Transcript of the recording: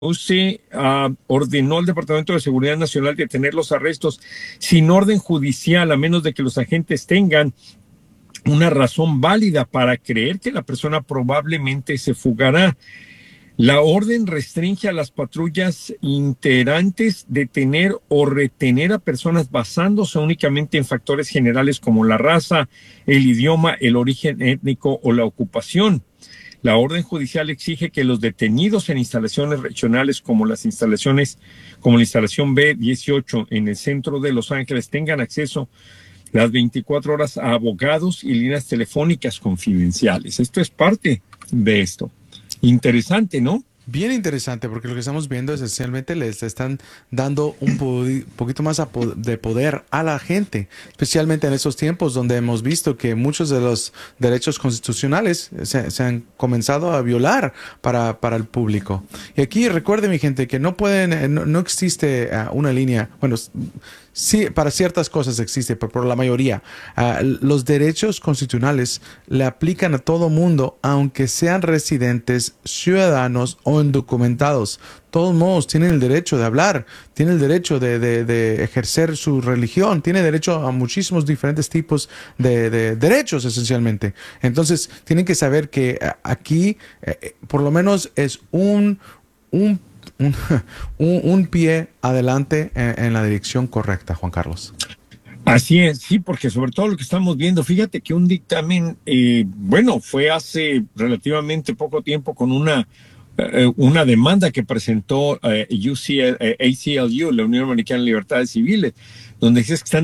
se ordenó al Departamento de Seguridad Nacional detener los arrestos sin orden judicial, a menos de que los agentes tengan una razón válida para creer que la persona probablemente se fugará. La orden restringe a las patrullas integrantes detener o retener a personas basándose únicamente en factores generales como la raza, el idioma, el origen étnico o la ocupación. La orden judicial exige que los detenidos en instalaciones regionales como la instalación B18 en el centro de Los Ángeles tengan acceso las 24 horas a abogados y líneas telefónicas confidenciales. Esto es parte de esto. Interesante, ¿no? Bien interesante, porque lo que estamos viendo esencialmente les están dando un poquito más de poder a la gente, especialmente en estos tiempos donde hemos visto que muchos de los derechos constitucionales se han comenzado a violar para el público. Y aquí recuerde, mi gente, que no existe una línea, bueno, sí, para ciertas cosas existe, pero por la mayoría, los derechos constitucionales le aplican a todo mundo, aunque sean residentes, ciudadanos o indocumentados. De todos modos, tienen el derecho de hablar, tienen el derecho de ejercer su religión, tienen derecho a muchísimos diferentes tipos de derechos, esencialmente. Entonces, tienen que saber que aquí, por lo menos, es un pie adelante en la dirección correcta, Juan Carlos. Así es, sí, porque sobre todo lo que estamos viendo, fíjate que un dictamen, fue hace relativamente poco tiempo con una demanda que presentó ACLU, la Unión Americana de Libertades Civiles, donde dice que están